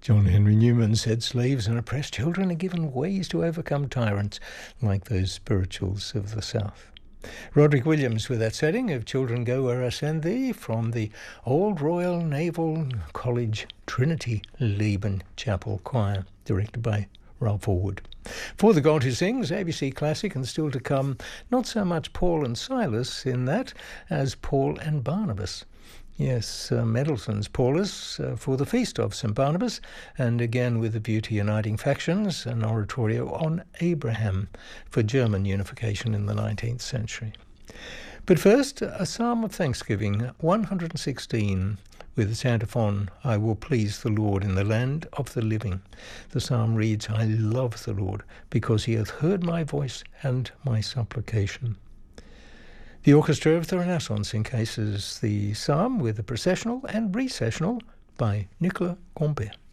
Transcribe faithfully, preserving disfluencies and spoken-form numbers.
John Henry Newman said slaves and oppressed children are given ways to overcome tyrants like those spirituals of the South. Roderick Williams with that setting of Children Go Where I Send Thee from the Old Royal Naval College Trinity Leben Chapel Choir, directed by Ralph Orwood. For The God Who Sings, A B C Classic, and still to come, not so much Paul and Silas in that as Paul and Barnabas. Yes, uh, Mendelssohn's Paulus uh, for the Feast of Saint Barnabas, and again with a view to uniting factions, an oratorio on Abraham for German unification in the nineteenth century. But first, a psalm of thanksgiving, one hundred sixteen, with its antiphon, I will please the Lord in the land of the living. The psalm reads, I love the Lord, because he hath heard my voice and my supplication. The Orchestra of the Renaissance encases the psalm with a processional and recessional by Nicolas Gombert.